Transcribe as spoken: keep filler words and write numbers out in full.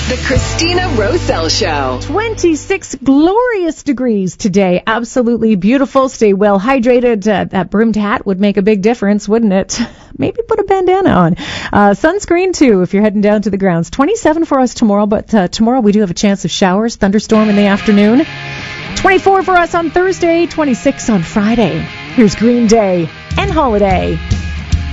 The Christina Roselle Show. twenty-six glorious degrees today. Absolutely beautiful. Stay well hydrated. Uh, that brimmed hat would make a big difference, wouldn't it? Maybe put a bandana on. Uh, sunscreen, too, if you're heading down to the grounds. twenty-seven for us tomorrow, but uh, tomorrow we do have a chance of showers, thunderstorm in the afternoon. twenty-four for us on Thursday, twenty-six on Friday. Here's Green Day and Holiday.